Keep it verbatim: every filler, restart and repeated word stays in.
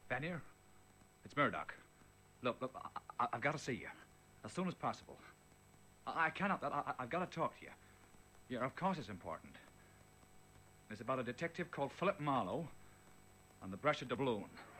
Vanier, it's Murdoch. Look, look, I, I, I've got to see you. As soon as possible. I, I cannot, I, I've got to talk to you. Yeah, of course it's important. It's about a detective called Philip Marlowe on the Brasher doubloon.